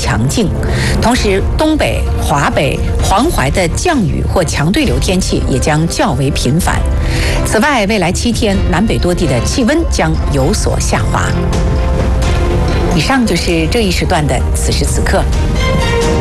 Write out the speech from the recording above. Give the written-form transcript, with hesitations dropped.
强劲。同时，东北、华北、黄淮的降雨或强对流天气也将较为频繁。此外，未来7天，南北多地的气温将有所下滑。以上就是这一时段的此时此刻。